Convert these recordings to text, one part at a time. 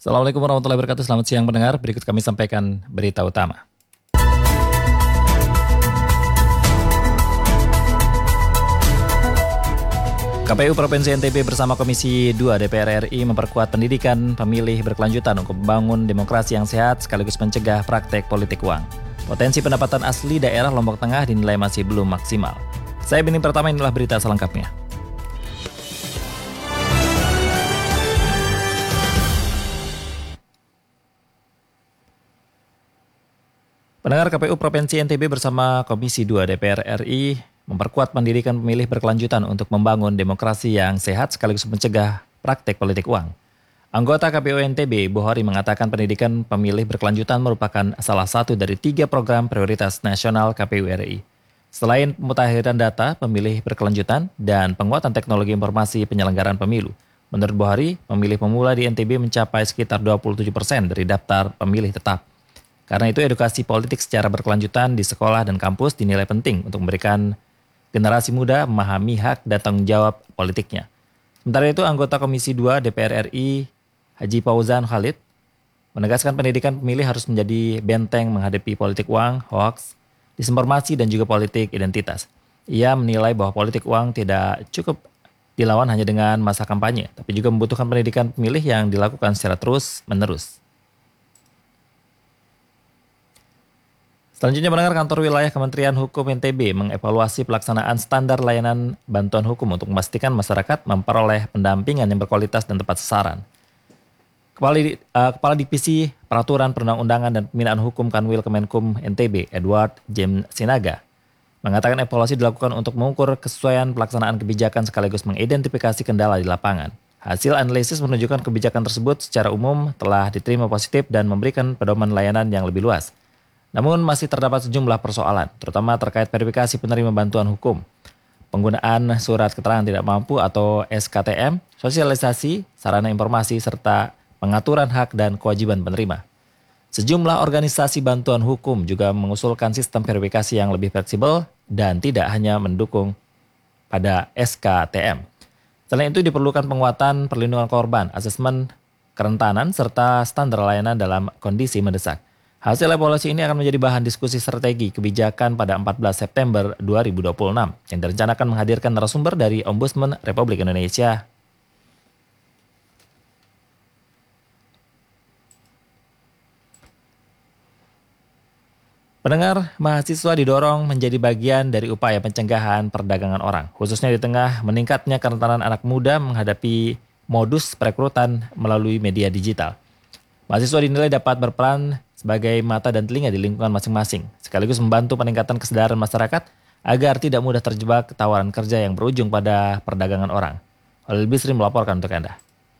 Assalamualaikum warahmatullahi wabarakatuh. Selamat siang pendengar. Berikut kami sampaikan berita utama. KPU Provinsi NTB bersama Komisi 2 DPR RI memperkuat pendidikan pemilih berkelanjutan untuk membangun demokrasi yang sehat sekaligus mencegah praktek politik uang. Potensi pendapatan asli daerah Lombok Tengah dinilai masih belum maksimal. Saya Bini Pertama, inilah berita selengkapnya. Pendengar, KPU Provinsi NTB bersama Komisi 2 DPR RI memperkuat pendidikan pemilih berkelanjutan untuk membangun demokrasi yang sehat sekaligus mencegah praktek politik uang. Anggota KPU NTB, Bohori, mengatakan pendidikan pemilih berkelanjutan merupakan salah satu dari 3 program prioritas nasional KPU RI. Selain pemutahiran data pemilih berkelanjutan dan penguatan teknologi informasi penyelenggaraan pemilu, menurut Bohori, pemilih pemula di NTB mencapai sekitar 27% dari daftar pemilih tetap. Karena itu edukasi politik secara berkelanjutan di sekolah dan kampus dinilai penting untuk memberikan generasi muda memahami hak dan tanggung jawab politiknya. Sementara itu, anggota Komisi 2 DPR RI, Haji Fauzan Khalid, menegaskan pendidikan pemilih harus menjadi benteng menghadapi politik uang, hoaks, disinformasi, dan juga politik identitas. Ia menilai bahwa politik uang tidak cukup dilawan hanya dengan masa kampanye, tapi juga membutuhkan pendidikan pemilih yang dilakukan secara terus-menerus. Selanjutnya, pendengar, kantor wilayah Kementerian Hukum NTB mengevaluasi pelaksanaan standar layanan bantuan hukum untuk memastikan masyarakat memperoleh pendampingan yang berkualitas dan tepat sasaran. Kepala Divisi Peraturan Perundang-undangan dan Pembinaan Hukum Kanwil Kemenkum NTB, Edward James Sinaga, mengatakan evaluasi dilakukan untuk mengukur kesesuaian pelaksanaan kebijakan sekaligus mengidentifikasi kendala di lapangan. Hasil analisis menunjukkan kebijakan tersebut secara umum telah diterima positif dan memberikan pedoman layanan yang lebih luas. Namun masih terdapat sejumlah persoalan, terutama terkait verifikasi penerima bantuan hukum, penggunaan surat keterangan tidak mampu atau SKTM, sosialisasi, sarana informasi, serta pengaturan hak dan kewajiban penerima. Sejumlah organisasi bantuan hukum juga mengusulkan sistem verifikasi yang lebih fleksibel dan tidak hanya mendukung pada SKTM. Selain itu diperlukan penguatan perlindungan korban, asesmen kerentanan, serta standar layanan dalam kondisi mendesak. Hasil evaluasi ini akan menjadi bahan diskusi strategi kebijakan pada 14 September 2026 yang direncanakan menghadirkan narasumber dari Ombudsman Republik Indonesia. Pendengar, mahasiswa didorong menjadi bagian dari upaya pencegahan perdagangan orang, khususnya di tengah meningkatnya kerentanan anak muda menghadapi modus perekrutan melalui media digital. Mahasiswa dinilai dapat berperan sebagai mata dan telinga di lingkungan masing-masing, sekaligus membantu peningkatan kesadaran masyarakat agar tidak mudah terjebak tawaran kerja yang berujung pada perdagangan orang. Holil Bisri melaporkan untuk Anda.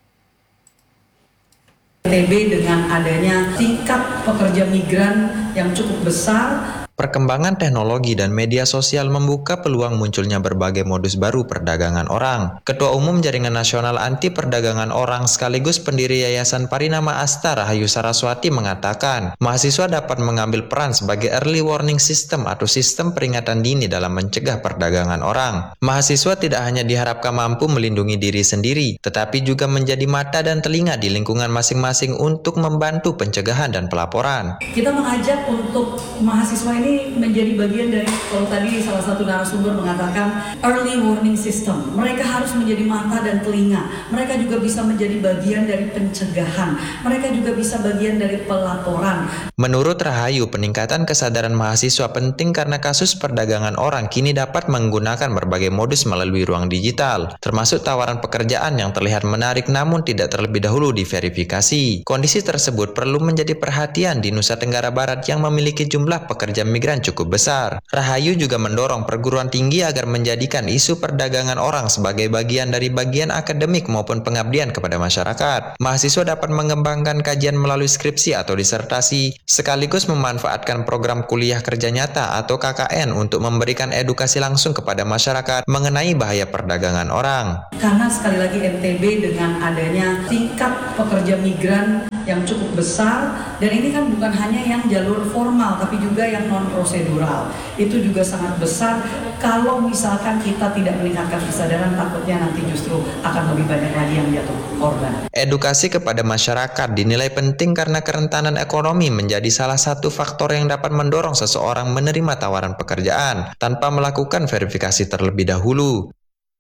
NTB dengan adanya tingkat pekerja migran yang cukup besar. Perkembangan teknologi dan media sosial membuka peluang munculnya berbagai modus baru perdagangan orang. Ketua Umum Jaringan Nasional Anti Perdagangan Orang sekaligus pendiri Yayasan Parinama Asta Rahayu Saraswati mengatakan, mahasiswa dapat mengambil peran sebagai early warning system atau sistem peringatan dini dalam mencegah perdagangan orang. Mahasiswa tidak hanya diharapkan mampu melindungi diri sendiri, tetapi juga menjadi mata dan telinga di lingkungan masing-masing untuk membantu pencegahan dan pelaporan. Kita mengajak untuk mahasiswa ini menjadi bagian dari, kalau tadi salah satu narasumber mengatakan early warning system. Mereka harus menjadi mata dan telinga. Mereka juga bisa menjadi bagian dari pencegahan. Mereka juga bisa bagian dari pelaporan. Menurut Rahayu, peningkatan kesadaran mahasiswa penting karena kasus perdagangan orang kini dapat menggunakan berbagai modus melalui ruang digital, termasuk tawaran pekerjaan yang terlihat menarik namun tidak terlebih dahulu diverifikasi. Kondisi tersebut perlu menjadi perhatian di Nusa Tenggara Barat yang memiliki jumlah pekerja migran cukup besar. Rahayu juga mendorong perguruan tinggi agar menjadikan isu perdagangan orang sebagai bagian dari bagian akademik maupun pengabdian kepada masyarakat. Mahasiswa dapat mengembangkan kajian melalui skripsi atau disertasi, sekaligus memanfaatkan program kuliah kerja nyata atau KKN untuk memberikan edukasi langsung kepada masyarakat mengenai bahaya perdagangan orang. Karena sekali lagi NTB dengan adanya tingkat pekerja migran yang cukup besar, dan ini kan bukan hanya yang jalur formal tapi juga yang non prosedural. Itu juga sangat besar. Kalau misalkan kita tidak meningkatkan kesadaran, takutnya nanti justru akan lebih banyak lagi yang jatuh korban. Edukasi kepada masyarakat dinilai penting karena kerentanan ekonomi menjadi salah satu faktor yang dapat mendorong seseorang menerima tawaran pekerjaan tanpa melakukan verifikasi terlebih dahulu.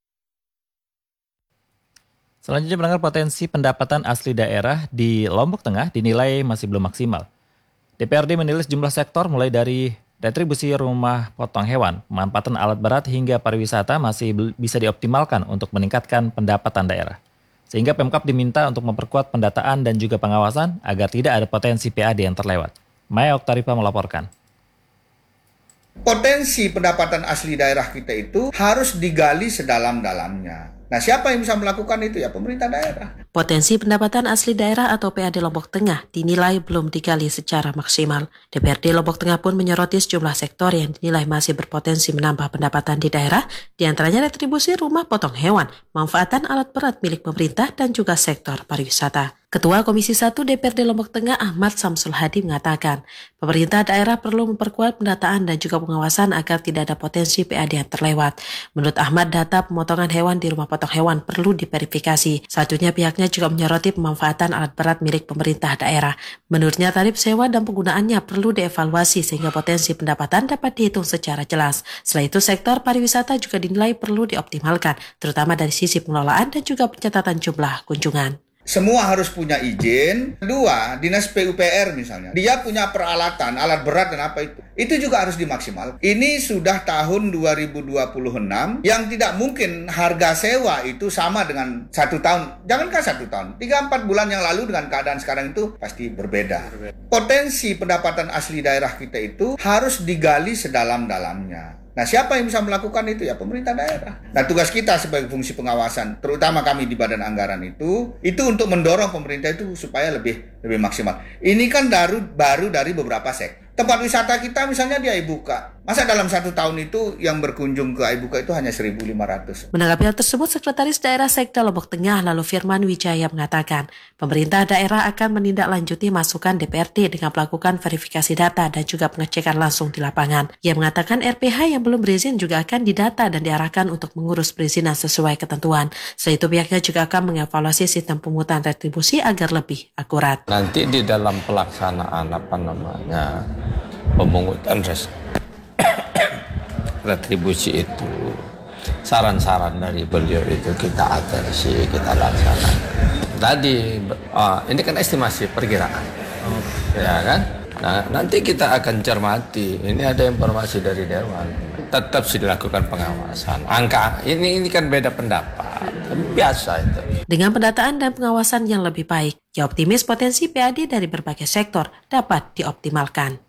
Selanjutnya, pendengar, potensi pendapatan asli daerah di Lombok Tengah dinilai masih belum maksimal. DPRD menilai sejumlah sektor mulai dari retribusi rumah potong hewan, pemanfaatan alat berat hingga pariwisata masih bisa dioptimalkan untuk meningkatkan pendapatan daerah. Sehingga Pemkab diminta untuk memperkuat pendataan dan juga pengawasan agar tidak ada potensi PAD yang terlewat. Maya Oktarifa melaporkan. Potensi pendapatan asli daerah kita itu harus digali sedalam-dalamnya. Nah, siapa yang bisa melakukan itu? Ya, pemerintah daerah. Potensi pendapatan asli daerah atau PAD Lombok Tengah dinilai belum digali secara maksimal. DPRD Lombok Tengah pun menyoroti sejumlah sektor yang dinilai masih berpotensi menambah pendapatan di daerah, diantaranya retribusi rumah potong hewan, manfaatan alat berat milik pemerintah, dan juga sektor pariwisata. Ketua Komisi 1 DPRD Lombok Tengah Ahmad Samsul Hadi mengatakan, pemerintah daerah perlu memperkuat pendataan dan juga pengawasan agar tidak ada potensi PAD yang terlewat. Menurut Ahmad, data pemotongan hewan di rumah potong hewan perlu diverifikasi. Selanjutnya pihaknya juga menyoroti pemanfaatan alat berat milik pemerintah daerah. Menurutnya tarif sewa dan penggunaannya perlu dievaluasi sehingga potensi pendapatan dapat dihitung secara jelas. Selain itu, sektor pariwisata juga dinilai perlu dioptimalkan, terutama dari sisi pengelolaan dan juga pencatatan jumlah kunjungan. Semua harus punya izin. Kedua, Dinas PUPR misalnya, dia punya peralatan, alat berat dan apa itu. Itu juga harus dimaksimal. Ini sudah tahun 2026 yang tidak mungkin harga sewa itu sama dengan 1 tahun. Jangankan 1 tahun, 3-4 bulan yang lalu dengan keadaan sekarang itu pasti berbeda. Potensi pendapatan asli daerah kita itu harus digali sedalam-dalamnya. Nah, siapa yang bisa melakukan itu? Ya, pemerintah daerah. Nah, tugas kita sebagai fungsi pengawasan, terutama kami di Badan Anggaran itu untuk mendorong pemerintah itu supaya lebih maksimal. Ini kan baru dari beberapa sektor. Tempat wisata kita misalnya di Aibuka. Masa dalam 1 tahun itu yang berkunjung ke Aibuka itu hanya 1.500. Menanggapi hal tersebut, Sekretaris Daerah Sekda Lombok Tengah lalu Firman Wijaya mengatakan, pemerintah daerah akan menindaklanjuti masukan DPRD dengan melakukan verifikasi data dan juga pengecekan langsung di lapangan. Ia mengatakan RPH yang belum berizin juga akan didata dan diarahkan untuk mengurus perizinan sesuai ketentuan. Selain itu pihaknya juga akan mengevaluasi sistem pungutan retribusi agar lebih akurat. Nanti di dalam pelaksanaan pemungutan retribusi itu, saran-saran dari beliau itu kita atensi, kita laksanakan. Tadi ini kan estimasi perkiraan, ya kan? Nah, nanti kita akan cermati. Ini ada informasi dari Dewan. Tetap dilakukan pengawasan. Angka ini kan beda pendapat, biasa itu. Dengan pendataan dan pengawasan yang lebih baik, ia optimis potensi PAD dari berbagai sektor dapat dioptimalkan.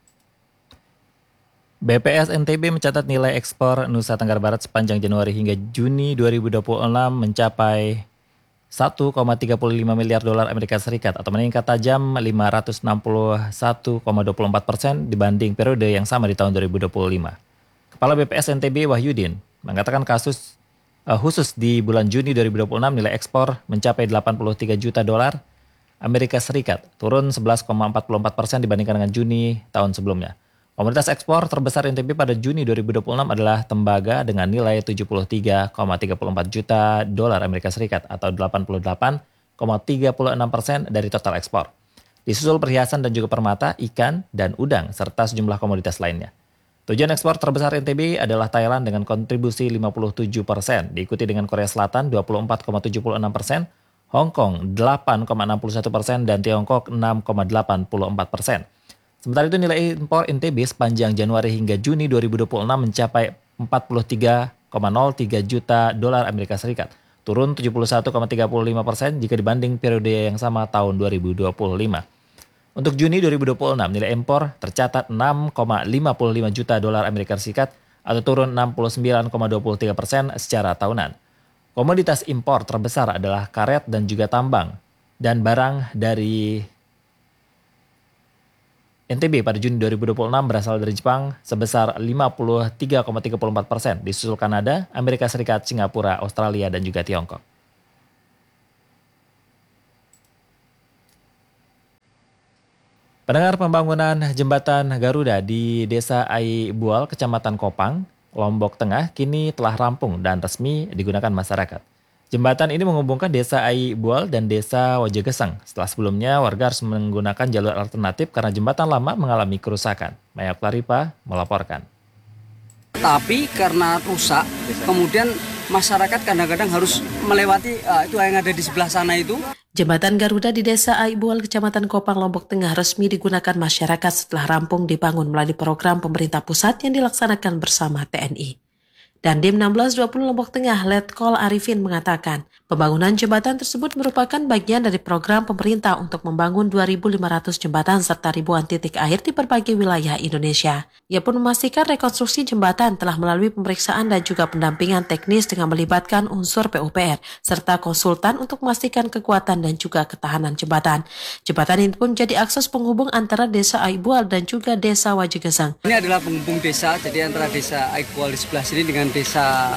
BPS NTB mencatat nilai ekspor Nusa Tenggara Barat sepanjang Januari hingga Juni 2026 mencapai 1,35 miliar dolar Amerika Serikat atau meningkat tajam 561,24% dibanding periode yang sama di tahun 2025. Kepala BPS NTB Wahyudin mengatakan khusus di bulan Juni 2026 nilai ekspor mencapai 83 juta dolar Amerika Serikat, turun 11,44% dibandingkan dengan Juni tahun sebelumnya. Komoditas ekspor terbesar NTB pada Juni 2026 adalah tembaga dengan nilai 73,34 juta dolar Amerika Serikat atau 88,36% dari total ekspor. Disusul perhiasan dan juga permata, ikan, dan udang, serta sejumlah komoditas lainnya. Tujuan ekspor terbesar NTB adalah Thailand dengan kontribusi 57%, diikuti dengan Korea Selatan 24,76%, Hong Kong 8,61%, dan Tiongkok 6,84%. Sementara itu nilai impor NTB sepanjang Januari hingga Juni 2026 mencapai 43,03 juta dolar Amerika Serikat, turun 71,35% jika dibanding periode yang sama tahun 2025. Untuk Juni 2026 nilai impor tercatat 6,55 juta dolar Amerika Serikat atau turun 69,23% secara tahunan. Komoditas impor terbesar adalah karet dan juga tambang dan barang dari NTB pada Juni 2026 berasal dari Jepang sebesar 53,34%, disusul Kanada, Amerika Serikat, Singapura, Australia, dan juga Tiongkok. Pendengar, pembangunan jembatan Garuda di Desa Ai Bual, Kecamatan Kopang, Lombok Tengah kini telah rampung dan resmi digunakan masyarakat. Jembatan ini menghubungkan Desa Ai Bual dan Desa Wajagesang. Setelah sebelumnya warga harus menggunakan jalur alternatif karena jembatan lama mengalami kerusakan. Maya Klaripa melaporkan. Tapi karena rusak, kemudian masyarakat kadang-kadang harus melewati itu yang ada di sebelah sana itu. Jembatan Garuda di Desa Ai Bual, Kecamatan Kopang, Lombok Tengah resmi digunakan masyarakat setelah rampung dibangun melalui program pemerintah pusat yang dilaksanakan bersama TNI. Dandim 1620 Lombok Tengah, Letkol Arifin mengatakan, pembangunan jembatan tersebut merupakan bagian dari program pemerintah untuk membangun 2.500 jembatan serta ribuan titik air di berbagai wilayah Indonesia. Ia pun memastikan rekonstruksi jembatan telah melalui pemeriksaan dan juga pendampingan teknis dengan melibatkan unsur PUPR serta konsultan untuk memastikan kekuatan dan juga ketahanan jembatan. Jembatan ini pun menjadi akses penghubung antara Desa Ai Bual dan juga Desa Wajagesang. Ini adalah penghubung desa, jadi antara Desa Ai Bual di sebelah sini dengan Desa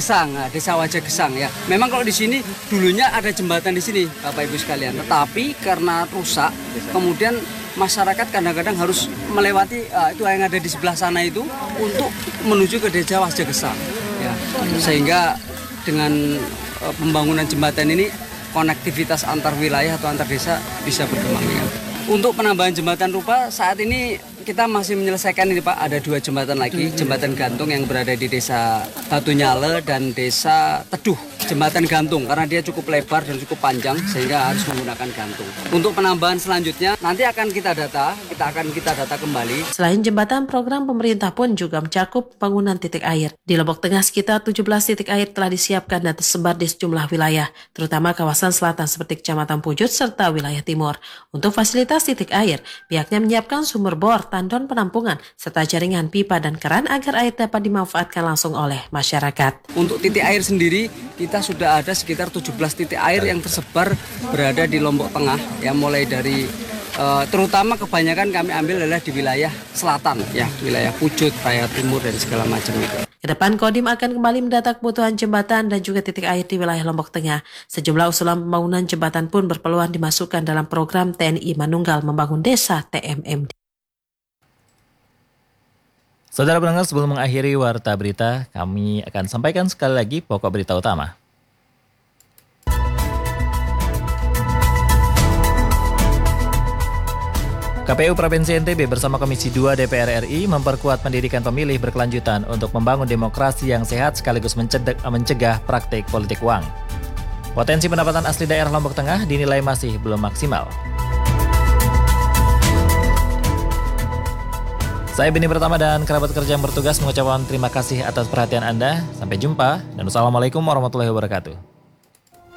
Wajagesang ya. Memang kalau di sini dulunya ada jembatan di sini, Bapak Ibu sekalian. Tetapi karena rusak, kemudian masyarakat kadang-kadang harus melewati itu yang ada di sebelah sana itu untuk menuju ke Desa Wajagesang. Ya. Sehingga dengan pembangunan jembatan ini konektivitas antar wilayah atau antar desa bisa berkembang. Ya. Untuk penambahan jembatan rupa saat ini kita masih menyelesaikan ini Pak, ada 2 jembatan lagi, jembatan gantung yang berada di Desa Batu Nyale dan Desa Teduh. Jembatan gantung karena dia cukup lebar dan cukup panjang sehingga harus menggunakan gantung. Untuk penambahan selanjutnya nanti akan kita data kembali. Selain jembatan, program pemerintah pun juga mencakup pembangunan titik air. Di Lombok Tengah sekitar 17 titik air telah disiapkan dan tersebar di sejumlah wilayah, terutama kawasan selatan seperti Kecamatan Pujut serta wilayah timur. Untuk fasilitas titik air, pihaknya menyiapkan sumur bor, tandon penampungan, serta jaringan pipa dan keran agar air dapat dimanfaatkan langsung oleh masyarakat. Untuk titik air sendiri, kita sudah ada sekitar 17 titik air yang tersebar berada di Lombok Tengah, ya mulai dari terutama kebanyakan kami ambil adalah di wilayah selatan, ya wilayah Pujut, Raya Timur dan segala macam itu. Kedepan Kodim akan kembali mendata kebutuhan jembatan dan juga titik air di wilayah Lombok Tengah. Sejumlah usulan pembangunan jembatan pun berpeluang dimasukkan dalam program TNI Manunggal Membangun Desa TMMD. Saudara pendengar, sebelum mengakhiri Warta Berita, kami akan sampaikan sekali lagi pokok berita utama. KPU Provinsi NTB bersama Komisi 2 DPR RI memperkuat pendidikan pemilih berkelanjutan untuk membangun demokrasi yang sehat sekaligus mencegah praktik politik uang. Potensi pendapatan asli daerah Lombok Tengah dinilai masih belum maksimal. Saya Beni Pertama dan kerabat kerja yang bertugas mengucapkan terima kasih atas perhatian Anda. Sampai jumpa dan wassalamualaikum warahmatullahi wabarakatuh.